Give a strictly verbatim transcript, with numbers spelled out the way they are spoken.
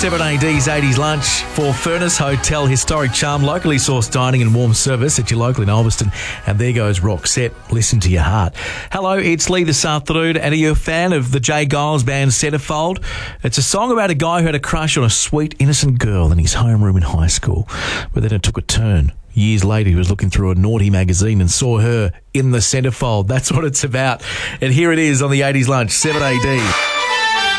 seven A D's eighties lunch for Furnace Hotel, historic charm, locally sourced dining and warm service at your local in Ulverston. And there goes Roxette. Listen to your heart. Hello, it's Lee this afternoon, and are you a fan of the Jay Giles band Centerfold? It's a song about a guy who had a crush on a sweet, innocent girl in his homeroom in high school, but then it took a turn. Years later, he was looking through a naughty magazine and saw her in the centerfold. That's what it's about. And here it is on the eighties lunch, seven A D.